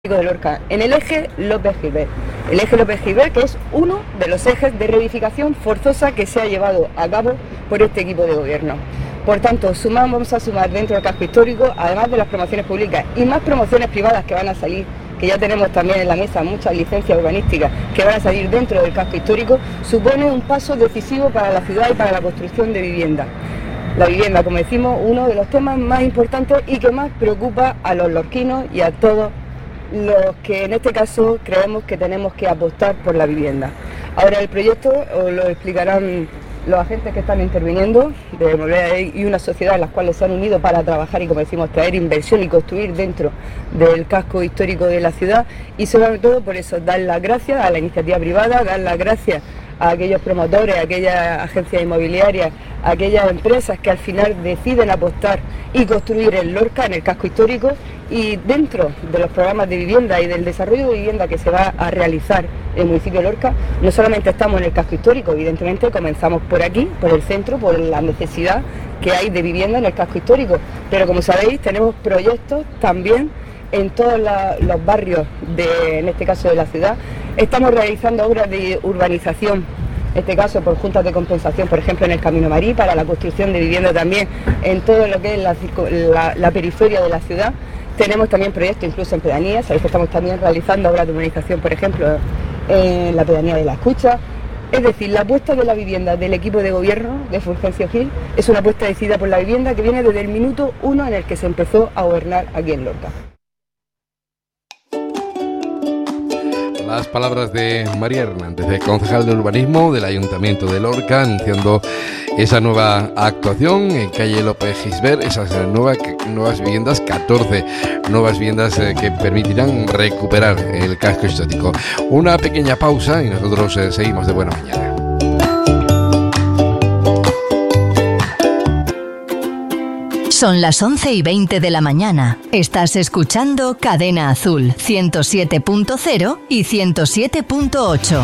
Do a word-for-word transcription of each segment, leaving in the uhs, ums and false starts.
de Lorca, en el eje López-Gilbert. El eje López-Gilbert, que es uno de los ejes de reedificación forzosa que se ha llevado a cabo por este equipo de gobierno. Por tanto, sumamos, vamos a sumar dentro del casco histórico, además de las promociones públicas y más promociones privadas que van a salir, que ya tenemos también en la mesa muchas licencias urbanísticas que van a salir dentro del casco histórico, supone un paso decisivo para la ciudad y para la construcción de vivienda. La vivienda, como decimos, uno de los temas más importantes y que más preocupa a los lorquinos y a todos los que en este caso creemos que tenemos que apostar por la vivienda. Ahora el proyecto os lo explicarán los agentes que están interviniendo de Movilidad y una sociedad en las cuales se han unido para trabajar y, como decimos, traer inversión y construir dentro del casco histórico de la ciudad, y sobre todo por eso dar las gracias a la iniciativa privada, dar las gracias a aquellos promotores, a aquellas agencias inmobiliarias, a aquellas empresas que al final deciden apostar y construir en Lorca, en el casco histórico, y dentro de los programas de vivienda y del desarrollo de vivienda que se va a realizar en el municipio de Lorca, no solamente estamos en el casco histórico, evidentemente comenzamos por aquí, por el centro, por la necesidad que hay de vivienda en el casco histórico, pero como sabéis tenemos proyectos también en todos la, los barrios, de, en este caso de la ciudad. Estamos realizando obras de urbanización, en este caso por juntas de compensación, por ejemplo en el Camino Marí, para la construcción de vivienda también en todo lo que es la, la, la periferia de la ciudad. Tenemos también proyectos incluso en pedanías, sabéis que estamos también realizando obras de urbanización, por ejemplo, en la pedanía de La Escucha. Es decir, la apuesta de la vivienda del equipo de gobierno de Fulgencio Gil es una apuesta decidida por la vivienda que viene desde el minuto uno en el que se empezó a gobernar aquí en Lorca. Las palabras de María Hernández, de concejal de urbanismo del Ayuntamiento de Lorca, anunciando esa nueva actuación en calle López-Gilbert, esas nuevas, nuevas viviendas, catorce nuevas viviendas eh, que permitirán recuperar el casco histórico. Una pequeña pausa y nosotros eh, seguimos de Buena Mañana. Son las once y veinte de la mañana. Estás escuchando Cadena Azul, ciento siete punto cero y ciento siete punto ocho.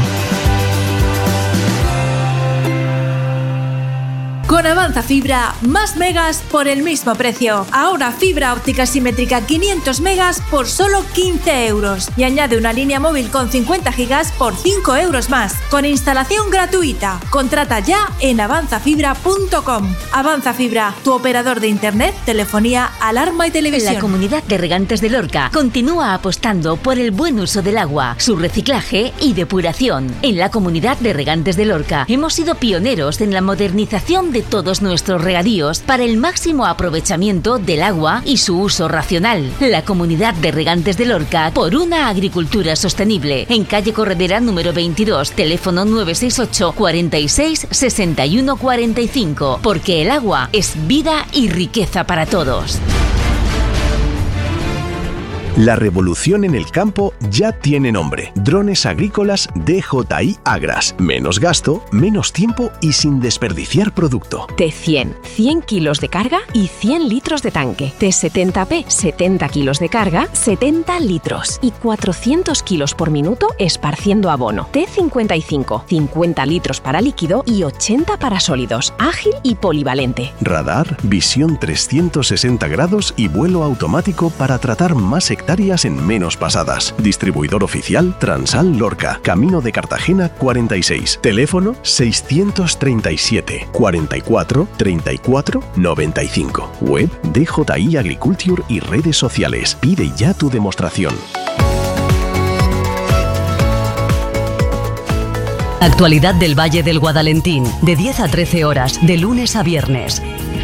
Con Avanza Fibra, más megas por el mismo precio. Ahora fibra óptica simétrica quinientos megas por solo quince euros. Y añade una línea móvil con cincuenta gigas por cinco euros más. Con instalación gratuita. Contrata ya en avanza fibra punto com. Avanza Fibra, tu operador de internet, telefonía, alarma y televisión. La Comunidad de Regantes de Lorca continúa apostando por el buen uso del agua, su reciclaje y depuración. En la Comunidad de Regantes de Lorca hemos sido pioneros en la modernización de de todos nuestros regadíos para el máximo aprovechamiento del agua y su uso racional. La Comunidad de Regantes de Lorca, por una agricultura sostenible. En calle Corredera número veintidós, teléfono nueve seis ocho, cuarenta y seis, sesenta y uno cuarenta y cinco. Porque el agua es vida y riqueza para todos. La revolución en el campo ya tiene nombre. Drones agrícolas D J I Agras. Menos gasto, menos tiempo y sin desperdiciar producto. T cien, cien kilos de carga y cien litros de tanque. T setenta P, setenta kilos de carga, setenta litros. Y cuatrocientos kilos por minuto esparciendo abono. T cincuenta y cinco, cincuenta litros para líquido y ochenta para sólidos. Ágil y polivalente. Radar, visión trescientos sesenta grados y vuelo automático para tratar más hectáreas en menos pasadas. Distribuidor oficial Transal Lorca, Camino de Cartagena cuarenta y seis. Teléfono seiscientos treinta y siete, cuarenta y cuatro, treinta y cuatro, noventa y cinco. Web D J I Agriculture y redes sociales. Pide ya tu demostración. Actualidad del Valle del Guadalentín, de diez a trece horas, de lunes a viernes.